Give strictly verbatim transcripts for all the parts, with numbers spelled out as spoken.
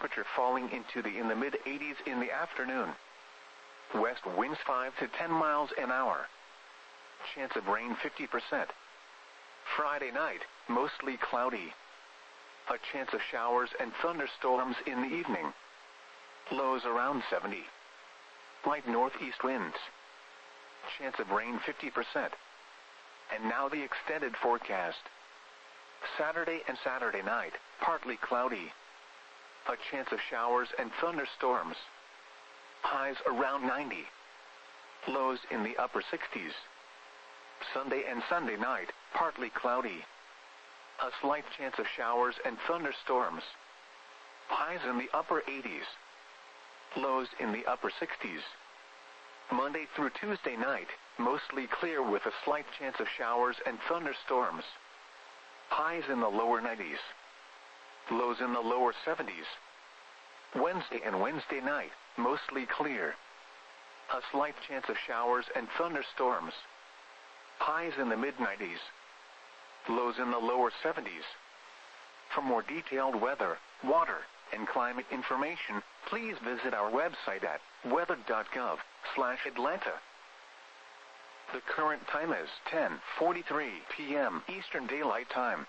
temperature falling into the in the mid eighties in the afternoon. West winds five to ten miles an hour. Chance of rain fifty percent. Friday night, mostly cloudy. A chance of showers and thunderstorms in the evening. Lows around seventy. Light northeast winds. Chance of rain fifty percent. And now the extended forecast. Saturday and Saturday night, partly cloudy. A chance of showers and thunderstorms. Highs around ninety. Lows in the upper sixties. Sunday and Sunday night, partly cloudy. A slight chance of showers and thunderstorms. Highs in the upper eighties. Lows in the upper sixties. Monday through Tuesday night, mostly clear with a slight chance of showers and thunderstorms. Highs in the lower nineties. Lows in the lower seventies. Wednesday and Wednesday night, mostly clear. A slight chance of showers and thunderstorms. Highs in the mid nineties. Lows in the lower seventies. For more detailed weather, water, and climate information, please visit our website at weather dot gov slash Atlanta. The current time is ten forty-three p m Eastern Daylight Time.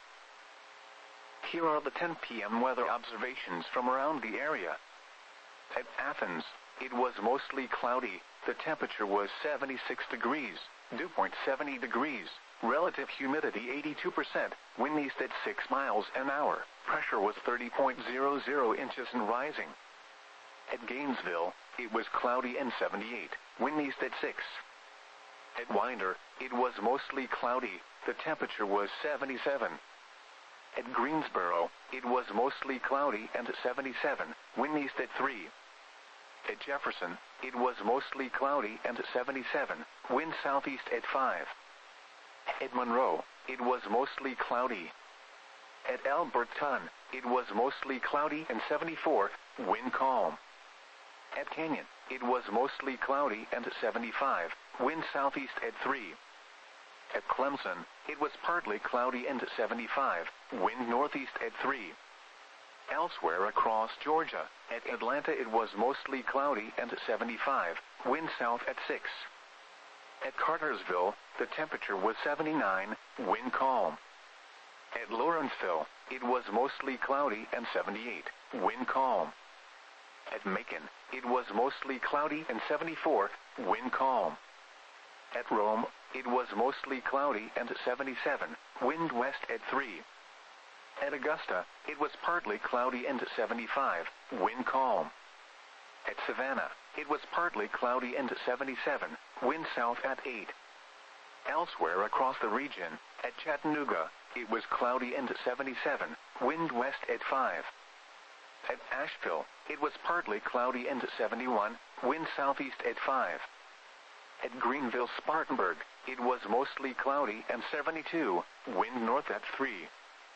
Here are the ten p m weather observations from around the area. At Athens, it was mostly cloudy. The temperature was seventy-six degrees, dew point seventy degrees, relative humidity eighty-two percent, wind east at six miles an hour, pressure was thirty point zero zero inches and rising. At Gainesville, it was cloudy and seventy-eight, wind east at six. At Winder, it was mostly cloudy. The temperature was seventy-seven. At Greensboro, it was mostly cloudy and seventy-seven, wind east at three. At Jefferson, it was mostly cloudy and seventy-seven, wind southeast at five. At Monroe, it was mostly cloudy. At Alberton, it was mostly cloudy and seventy-four, wind calm. At Canyon, it was mostly cloudy and seventy-five, wind southeast at three. At Clemson, it was partly cloudy and seventy-five, wind northeast at three. Elsewhere across Georgia, at Atlanta it was mostly cloudy and seventy-five, wind south at six. At Cartersville, the temperature was seventy-nine, wind calm. At Lawrenceville, it was mostly cloudy and seventy-eight, wind calm. At Macon, it was mostly cloudy and seventy-four, wind calm. At Rome, it was mostly cloudy and seventy-seven, wind west at three. At Augusta, it was partly cloudy and seventy-five, wind calm. At Savannah, it was partly cloudy and seventy-seven, wind south at eight. Elsewhere across the region, at Chattanooga, it was cloudy and seventy-seven, wind west at five. At Asheville, it was partly cloudy and seventy-one, wind southeast at five. At Greenville-Spartanburg, it was mostly cloudy and seventy-two, wind north at three.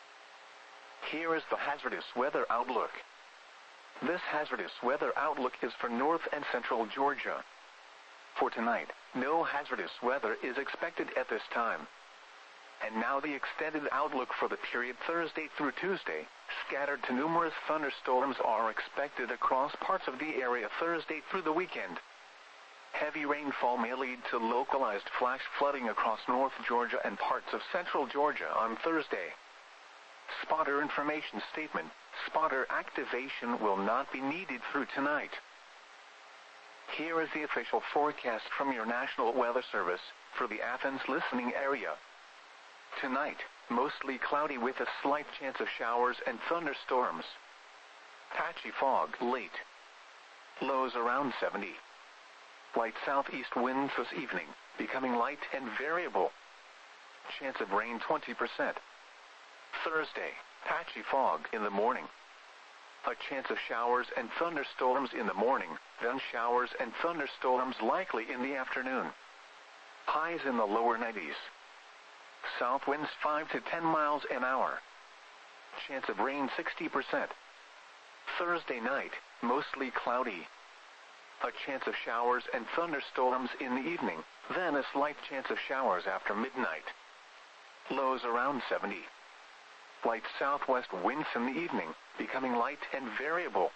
Here is the hazardous weather outlook. This hazardous weather outlook is for north and central Georgia. For tonight, no hazardous weather is expected at this time. And now the extended outlook for the period Thursday through Tuesday. Scattered to numerous thunderstorms are expected across parts of the area Thursday through the weekend. Heavy rainfall may lead to localized flash flooding across North Georgia and parts of Central Georgia on Thursday. Spotter information statement. Spotter activation will not be needed through tonight. Here is the official forecast from your National Weather Service for the Athens listening area. Tonight, mostly cloudy with a slight chance of showers and thunderstorms. Patchy fog late. Lows around seventy. Light southeast winds this evening, becoming light and variable. Chance of rain twenty percent. Thursday, patchy fog in the morning. A chance of showers and thunderstorms in the morning, then showers and thunderstorms likely in the afternoon. Highs in the lower nineties. South winds five to ten miles an hour. Chance of rain sixty percent. Thursday night, mostly cloudy. A chance of showers and thunderstorms in the evening, then a slight chance of showers after midnight. Lows around seventy. Light southwest winds in the evening, becoming light and variable.